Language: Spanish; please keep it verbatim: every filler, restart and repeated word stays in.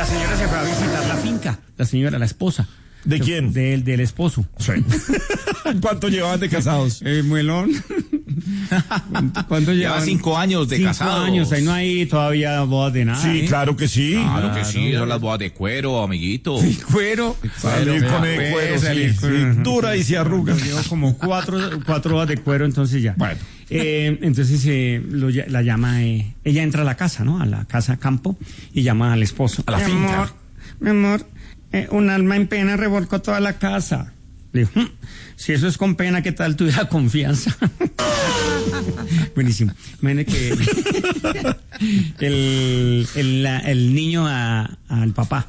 la señora se fue a visitar la finca, la señora, la esposa. ¿De quién? Del, del esposo. Sí. ¿Cuánto llevaban de casados? Eh, muelón. ¿Cuánto Lleva llevan? cinco años de cinco casados. años, ahí no hay todavía bodas de nada. Sí, ¿eh? claro que sí. Claro que sí, son las bodas de cuero, amiguito. Cuero. Salir con el Puede cuero, sí, salir con- sí, dura y se arruga. Llevo como cuatro, cuatro horas de cuero, entonces ya. Bueno. Eh, entonces eh, lo ll- la llama, eh, ella entra a la casa, ¿no? A la casa campo y llama al esposo. A la mi finca. Amor, mi amor, eh, un alma en pena revolcó toda la casa. Le dijo, "Mm, si eso es con pena, ¿qué tal tuviera confianza?" Buenísimo. Imagínate que el, el, la- el niño a- al papá